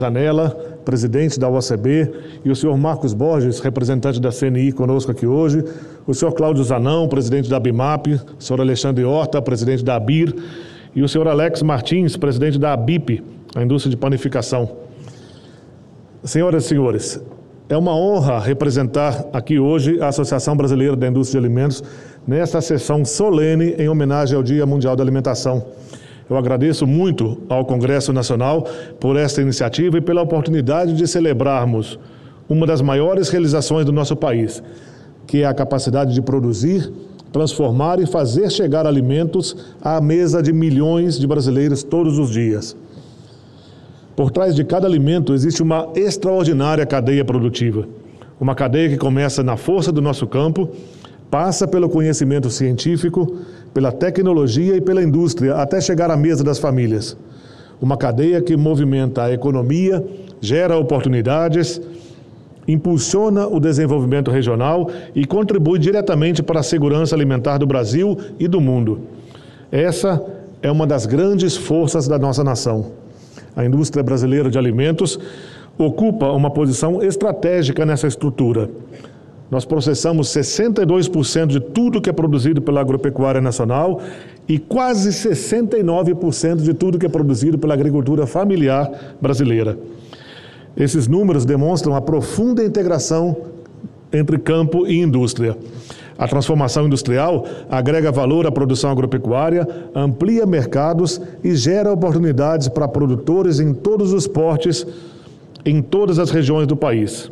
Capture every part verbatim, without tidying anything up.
Zanella, presidente da O A C B, e o senhor Marcos Borges, representante da C N I, conosco aqui hoje, o senhor Cláudio Zanão, presidente da ABIMAP, o senhor Alexandre Horta, presidente da ABIR, e o senhor Alex Martins, presidente da ABIP, a indústria de panificação. Senhoras e senhores, é uma honra representar aqui hoje a Associação Brasileira da Indústria de Alimentos nesta sessão solene em homenagem ao Dia Mundial da Alimentação. Eu agradeço muito ao Congresso Nacional por esta iniciativa e pela oportunidade de celebrarmos uma das maiores realizações do nosso país, que é a capacidade de produzir, transformar e fazer chegar alimentos à mesa de milhões de brasileiros todos os dias. Por trás de cada alimento existe uma extraordinária cadeia produtiva, uma cadeia que começa na força do nosso campo, passa pelo conhecimento científico, pela tecnologia e pela indústria, até chegar à mesa das famílias. Uma cadeia que movimenta a economia, gera oportunidades, impulsiona o desenvolvimento regional e contribui diretamente para a segurança alimentar do Brasil e do mundo. Essa é uma das grandes forças da nossa nação. A indústria brasileira de alimentos ocupa uma posição estratégica nessa estrutura. Nós processamos sessenta e dois por cento de tudo que é produzido pela agropecuária nacional e quase sessenta e nove por cento de tudo que é produzido pela agricultura familiar brasileira. Esses números demonstram a profunda integração entre campo e indústria. A transformação industrial agrega valor à produção agropecuária, amplia mercados e gera oportunidades para produtores em todos os portes, em todas as regiões do país.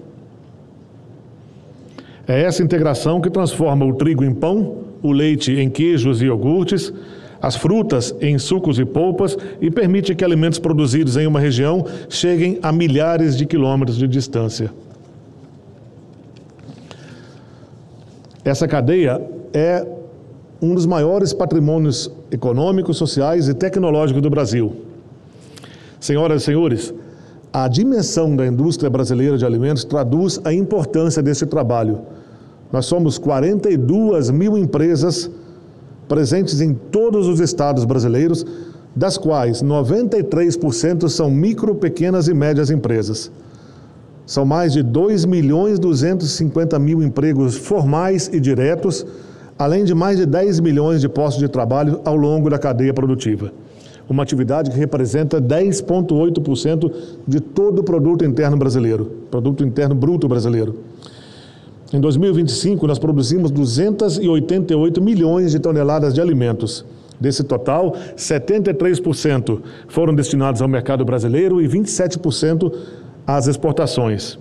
É essa integração que transforma o trigo em pão, o leite em queijos e iogurtes, as frutas em sucos e polpas e permite que alimentos produzidos em uma região cheguem a milhares de quilômetros de distância. Essa cadeia é um dos maiores patrimônios econômicos, sociais e tecnológicos do Brasil. Senhoras e senhores, a dimensão da indústria brasileira de alimentos traduz a importância desse trabalho. Nós somos quarenta e duas mil empresas presentes em todos os estados brasileiros, das quais noventa e três por cento são micro, pequenas e médias empresas. São mais de dois milhões duzentos e cinquenta mil empregos formais e diretos, além de mais de dez milhões de postos de trabalho ao longo da cadeia produtiva. Uma atividade que representa dez vírgula oito por cento de todo o produto interno brasileiro, produto interno bruto brasileiro. Em dois mil e vinte e cinco, nós produzimos duzentos e oitenta e oito milhões de toneladas de alimentos. Desse total, setenta e três por cento foram destinados ao mercado brasileiro e vinte e sete por cento às exportações.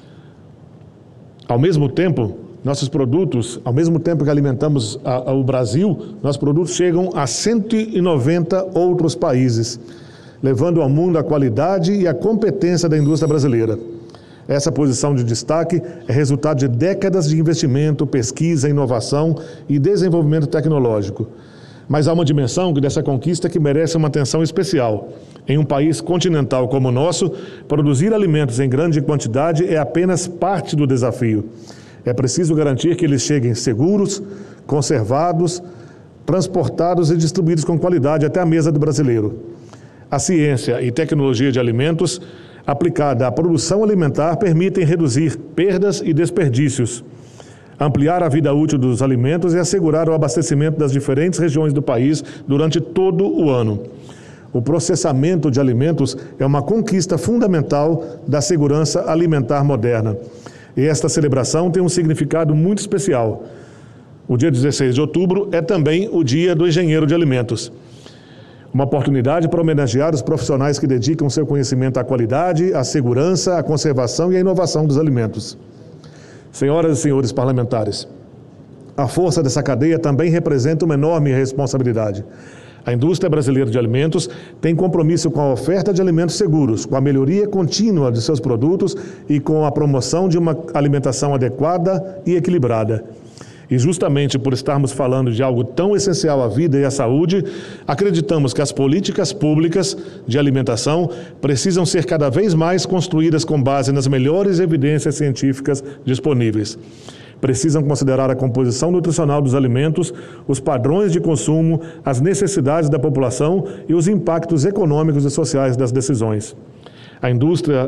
Ao mesmo tempo, nossos produtos, ao mesmo tempo que alimentamos a, a, o Brasil, nossos produtos chegam a cento e noventa outros países, levando ao mundo a qualidade e a competência da indústria brasileira. Essa posição de destaque é resultado de décadas de investimento, pesquisa, inovação e desenvolvimento tecnológico. Mas há uma dimensão dessa conquista que merece uma atenção especial. Em um país continental como o nosso, produzir alimentos em grande quantidade é apenas parte do desafio. É preciso garantir que eles cheguem seguros, conservados, transportados e distribuídos com qualidade até a mesa do brasileiro. A ciência e tecnologia de alimentos aplicada à produção alimentar permitem reduzir perdas e desperdícios, ampliar a vida útil dos alimentos e assegurar o abastecimento das diferentes regiões do país durante todo o ano. O processamento de alimentos é uma conquista fundamental da segurança alimentar moderna. E esta celebração tem um significado muito especial. O dia dezesseis de outubro é também o Dia do Engenheiro de Alimentos. Uma oportunidade para homenagear os profissionais que dedicam seu conhecimento à qualidade, à segurança, à conservação e à inovação dos alimentos. Senhoras e senhores parlamentares, a força dessa cadeia também representa uma enorme responsabilidade. A indústria brasileira de alimentos tem compromisso com a oferta de alimentos seguros, com a melhoria contínua de seus produtos e com a promoção de uma alimentação adequada e equilibrada. E justamente por estarmos falando de algo tão essencial à vida e à saúde, acreditamos que as políticas públicas de alimentação precisam ser cada vez mais construídas com base nas melhores evidências científicas disponíveis. Precisam considerar a composição nutricional dos alimentos, os padrões de consumo, as necessidades da população e os impactos econômicos e sociais das decisões. A indústria